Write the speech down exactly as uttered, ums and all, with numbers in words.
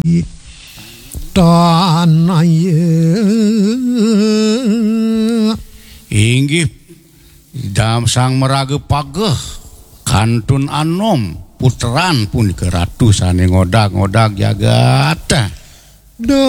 tanah inggih dam sang meraga pageh kantun anom puteran pun ke ratu sane ngodag-ngodag jagat.